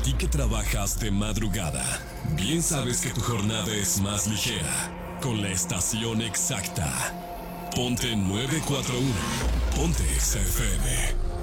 ti que trabajas de madrugada, bien sabes que tu jornada es más ligera. Con la estación exacta. Ponte 941. Ponte XFM.